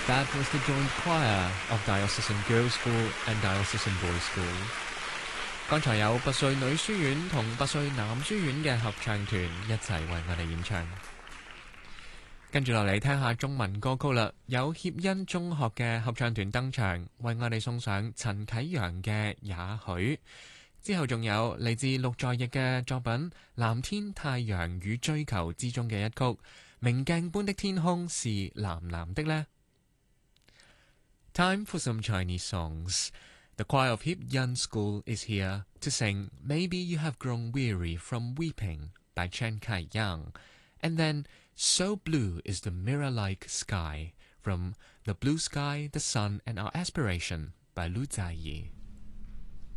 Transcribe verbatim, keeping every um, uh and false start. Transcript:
That was the joint choir of Diocesan Girls' School and Diocesan Boys' School。剛才有拔萃女書院同拔萃男書院嘅合唱團一齊為我哋演唱。跟住落嚟聽下中文歌曲啦，有協恩中學嘅合唱團登場，為我哋送上陳啟陽嘅《也許》。之後仲有嚟自陸在逸嘅作品《藍天太陽與追求》之中嘅一曲《明鏡般的天空是藍藍的呢》。Time for some Chinese songs. The choir of Hip Yun School is here to sing Maybe You Have Grown Weary from Weeping by Chen Kai-yang, and then So Blue is the Mirror-like Sky from The Blue Sky, the Sun and Our Aspiration by Lu Zaiyi.